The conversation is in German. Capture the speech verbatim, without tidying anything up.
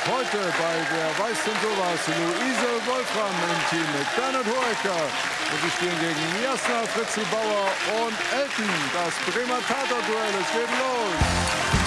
Heute bei der Weiß sind sowas Luise Wolfram im Team mit Bernhard Hoeker. Und sie spielen gegen Jasna Fritzl Bauer und Elton. Das Bremer Tatorduell, es geht los.